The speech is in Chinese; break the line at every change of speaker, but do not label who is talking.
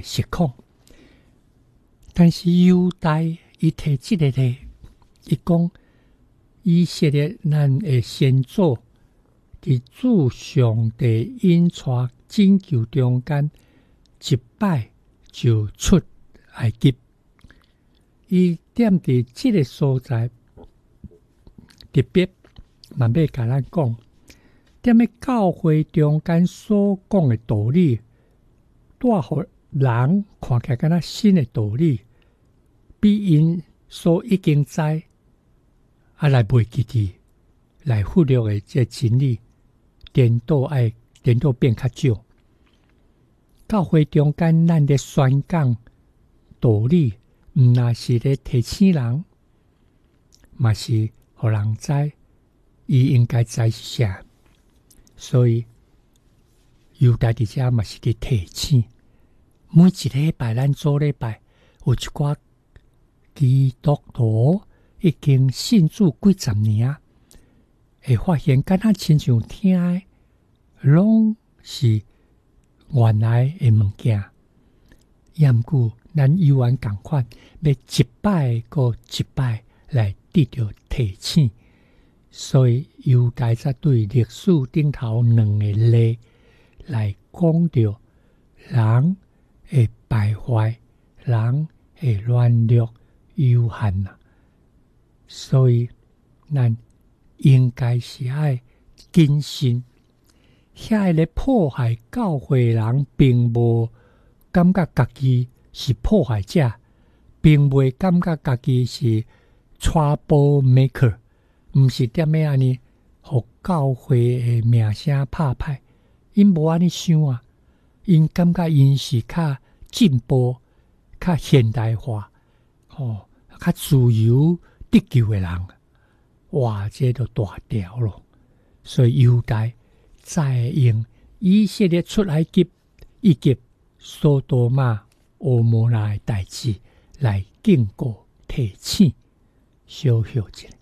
实况。但是犹大伊提这个咧，伊讲以色列咱的先祖伫主上帝引带拯救中间，一摆就出埃及。伊点伫这个所在，特别嘛要甲咱讲，踮咧教会中间所讲的道理，带互人看起来敢若新的道理，比因所已经知来袂记伫，来忽略的这真理，颠倒变较少。教会中间咱咧宣讲道理，毋那是咧提醒人，嘛是互人知伊应该知是啥。所以犹大伫遮嘛是伫提醒，每一礼拜咱做礼拜，有一寡基督徒已经信主几十年啊，会发现敢若亲像听的，拢是原来的物件。也毋过咱犹原共款，要一摆过一摆来得到提醒。所以犹大则对历史顶头两个例来讲到人会败坏，人会软弱有限啊。所以咱应该是爱谨慎。遐个破坏教会的人，并无感觉家己是破坏者，并未感觉家己是 trouble maker， 毋是踮咧安尼，互教会的名声拍歹。因无安尼想啊，因感觉因是较进步、较现代化、较自由得救的人。哇，这都大条咯。所以犹大再用以色列出埃及以及所多玛、蛾摩那的代志来警告提醒，小休一下。